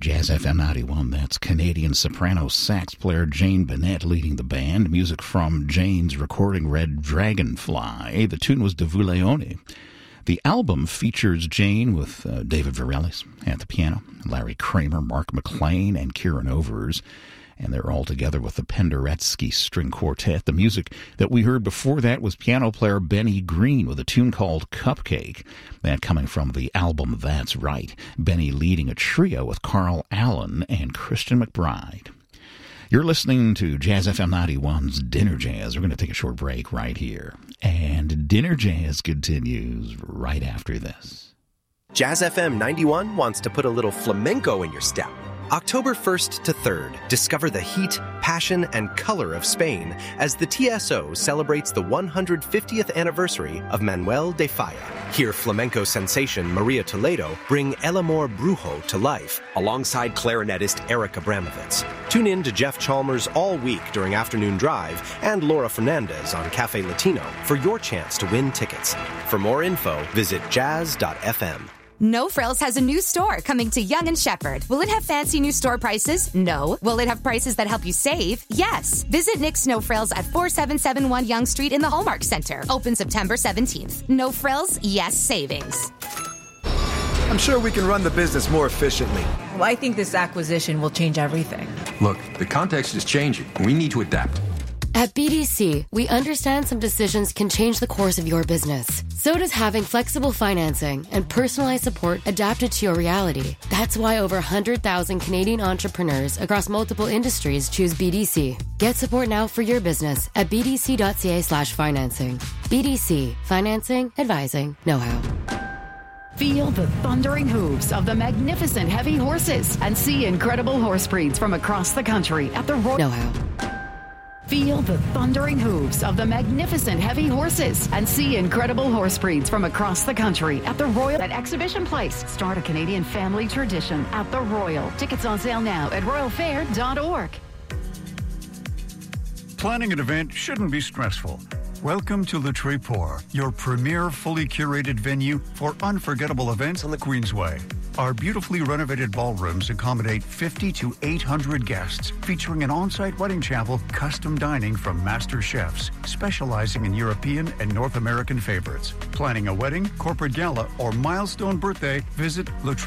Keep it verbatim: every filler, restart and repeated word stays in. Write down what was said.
Jazz F M ninety-one. That's Canadian soprano sax player Jane Bennett leading the band. Music from Jane's recording Red Dragonfly. The tune was De Vous Leone. The album features Jane with uh, David Varelis at the piano, Larry Kramer, Mark McLean, and Kieran Overs. And they're all together with the Penderecki String Quartet. The music that we heard before that was piano player Benny Green with a tune called Cupcake. That coming from the album That's Right. Benny leading a trio with Carl Allen and Christian McBride. You're listening to Jazz F M ninety-one's Dinner Jazz. We're going to take a short break right here. And Dinner Jazz continues right after this. Jazz F M ninety-one wants to put a little flamenco in your step. October first to third, discover the heat, passion, and color of Spain as the T S O celebrates the one hundred fiftieth anniversary of Manuel de Falla. Hear flamenco sensation Maria Toledo bring El Amor Brujo to life alongside clarinetist Eric Abramovitz. Tune in to Jeff Chalmers all week during Afternoon Drive and Laura Fernandez on Cafe Latino for your chance to win tickets. For more info, visit jazz dot f m. No Frills has a new store coming to Yonge and Shepherd. Will it have fancy new store prices? No. Will it have prices that help you save? Yes. Visit Nick's No Frills at forty-seven seventy-one Yonge Street in the Hallmark Center. Open September seventeenth. No Frills, yes savings. I'm sure we can run the business more efficiently. Well, I think this acquisition will change everything. Look, the context is changing. We need to adapt. At B D C, we understand some decisions can change the course of your business. So does having flexible financing and personalized support adapted to your reality. That's why over one hundred thousand Canadian entrepreneurs across multiple industries choose B D C. Get support now for your business at bdc.ca slash financing. B D C. Financing, advising, know-how. Feel the thundering hooves of the magnificent heavy horses and see incredible horse breeds from across the country at the Royal... Know-how. Feel the thundering hooves of the magnificent heavy horses and see incredible horse breeds from across the country at the Royal at Exhibition Place. Start a Canadian family tradition at the Royal. Tickets on sale now at royal fair dot org. Planning an event shouldn't be stressful. Welcome to Le Tréport, your premier fully curated venue for unforgettable events on the Queensway. Our beautifully renovated ballrooms accommodate fifty to eight hundred guests, featuring an on-site wedding chapel, custom dining from master chefs, specializing in European and North American favorites. Planning a wedding, corporate gala, or milestone birthday, visit Le Tréport.